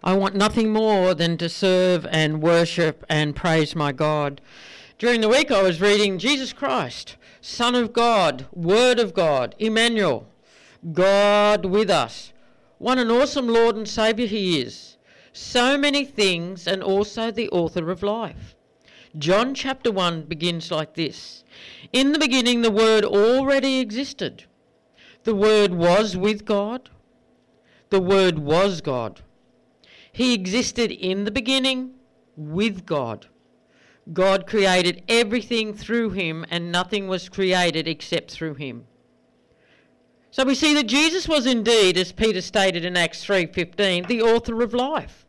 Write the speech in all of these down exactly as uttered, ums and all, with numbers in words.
I want nothing more than to serve and worship and praise my God. During the week I was reading Jesus Christ, Son of God, Word of God, Emmanuel, God with us. What an awesome Lord and Saviour he is. So many things, and also the author of life. John chapter one begins like this. In the beginning the Word already existed. The Word was with God. The Word was God. He existed in the beginning with God. God created everything through him, and nothing was created except through him. So we see that Jesus was indeed, as Peter stated in Acts three fifteen, the author of life.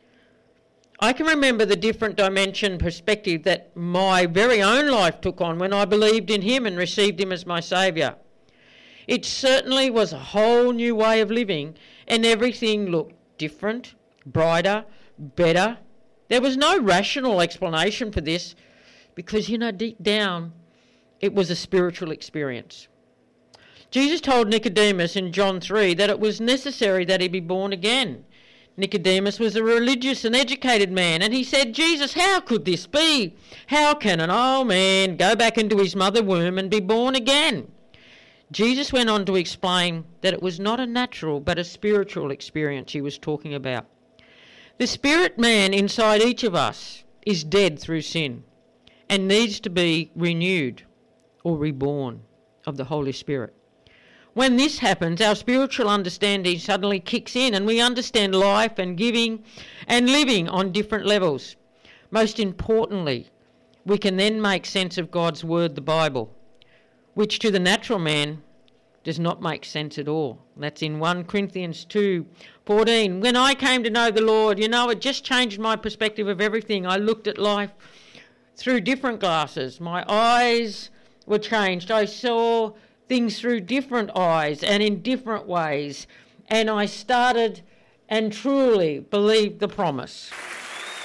I can remember the different dimension perspective that my very own life took on when I believed in him and received him as my saviour. It certainly was a whole new way of living, and everything looked different, brighter, better. There was no rational explanation for this because, you know, deep down, it was a spiritual experience. Jesus told Nicodemus in John three that it was necessary that he be born again. Nicodemus was a religious and educated man, and he said, Jesus, how could this be? How can an old man go back into his mother's womb and be born again? Jesus went on to explain that it was not a natural but a spiritual experience he was talking about. The spirit man inside each of us is dead through sin and needs to be renewed or reborn of the Holy Spirit. When this happens, our spiritual understanding suddenly kicks in and we understand life and giving and living on different levels. Most importantly, we can then make sense of God's word, the Bible, which to the natural man does not make sense at all. That's in First Corinthians two fourteen. When I came to know the Lord, you know, it just changed my perspective of everything. I looked at life through different glasses. My eyes were changed. I saw things through different eyes and in different ways. And I started and truly believed the promise.